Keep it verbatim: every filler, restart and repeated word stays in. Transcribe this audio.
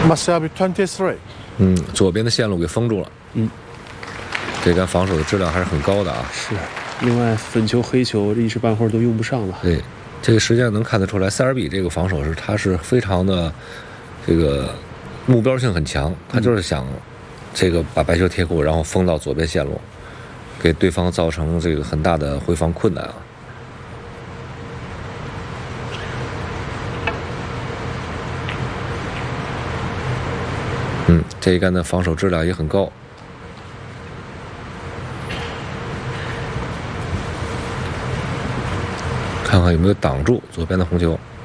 Masabi twenty-three。 嗯，左边的线路给封住了。 嗯， 这杆防守的质量还是很高的啊。 是。另外，粉球、黑球这一时半会儿都用不上了。 对，这个实际上能看得出来，塞尔比这个防守是他是非常的这个目标性很强，他就是想这个把白球贴库，然后封到左边线路，给对方造成这个很大的回防困难啊。嗯，这一杆的防守质量也很高。看看有没有挡住左边的红球。